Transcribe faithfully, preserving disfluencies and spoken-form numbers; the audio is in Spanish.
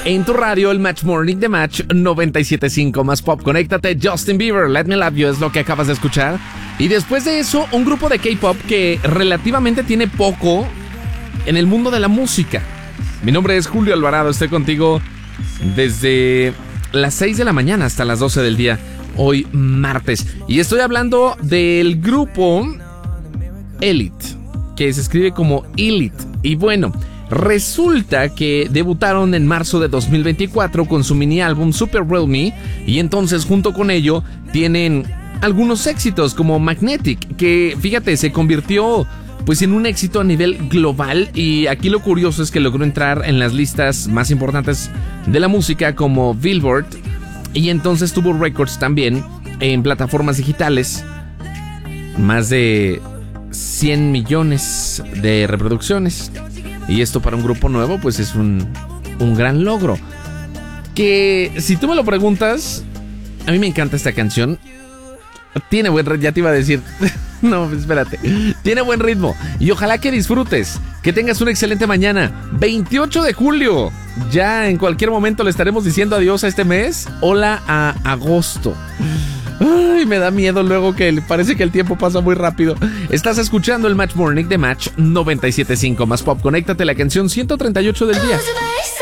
En tu radio, el Match Morning de Match noventa y siete punto cinco más pop. Conéctate, Justin Bieber, Let Me Love You es lo que acabas de escuchar. Y después de eso, un grupo de K-pop que relativamente tiene poco en el mundo de la música. Mi nombre es Julio Alvarado, estoy contigo desde las seis de la mañana hasta las doce del día, hoy martes. Y estoy hablando del grupo Elite, que se escribe como Elite. Y bueno, resulta que debutaron en marzo de dos mil veinticuatro con su mini álbum Super Real Me. Y entonces junto con ello tienen algunos éxitos como Magnetic, que fíjate, se convirtió pues en un éxito a nivel global. Y aquí lo curioso es que logró entrar en las listas más importantes de la música como Billboard. Y entonces tuvo récords también en plataformas digitales, más de cien millones de reproducciones. Y esto para un grupo nuevo pues es un, un gran logro. Que si tú me lo preguntas, a mí me encanta esta canción. Tiene buen ritmo, ya te iba a decir. No, espérate. Tiene buen ritmo. Y ojalá que disfrutes. Que tengas una excelente mañana. veintiocho de julio. Ya en cualquier momento le estaremos diciendo adiós a este mes. Hola a agosto. Ay, me da miedo luego que parece que el tiempo pasa muy rápido. Estás escuchando el Match Morning de Match noventa y siete punto cinco más pop. Conéctate, la canción ciento treinta y ocho del día.